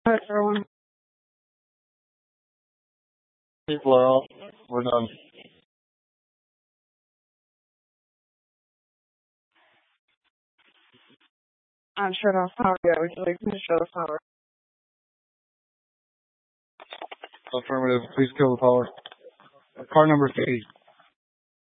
Hi, everyone. People are off. We're done. I'm shut off power. Yeah, would you like me to shut off power? Affirmative. Please kill the power. Car number 80.